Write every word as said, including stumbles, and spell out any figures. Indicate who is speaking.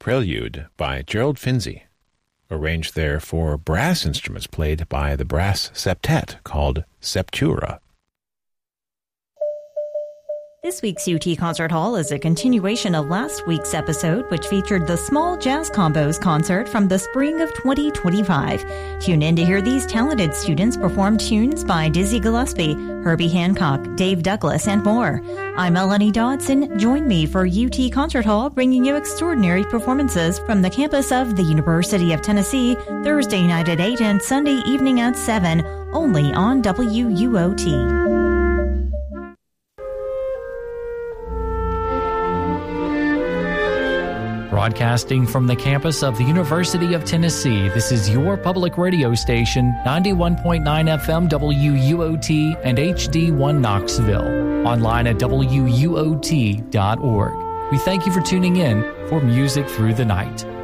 Speaker 1: Prelude by Gerald Finzi, arranged there for brass instruments played by the brass septet called Septura.
Speaker 2: This week's U T Concert Hall is a continuation of last week's episode, which featured the Small Jazz Combos concert from the spring of twenty twenty-five. Tune in to hear these talented students perform tunes by Dizzy Gillespie, Herbie Hancock, Dave Douglas, and more. I'm Melanie Dodson. Join me for U T Concert Hall, bringing you extraordinary performances from the campus of the University of Tennessee, Thursday night at eight and Sunday evening at seven, only on W U O T.
Speaker 3: Broadcasting from the campus of the University of Tennessee, this is your public radio station, ninety-one point nine F M W U O T and H D one Knoxville. Online at W U O T dot org. We thank you for tuning in for Music Through the Night.